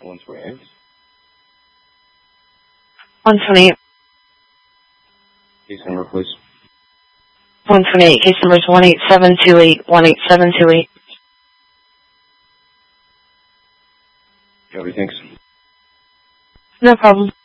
128. 128. Case number, please. 128. Case number is 18728. 18728. Copy, thanks. No problem.